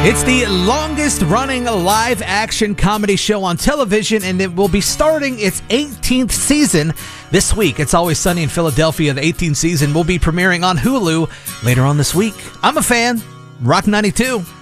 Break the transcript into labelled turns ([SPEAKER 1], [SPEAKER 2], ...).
[SPEAKER 1] It's the longest running live action comedy show on television, and it will be starting its 18th season this week. It's Always Sunny in Philadelphia. The 18th season will be premiering on Hulu later on this week. I'm a fan. Rock 92.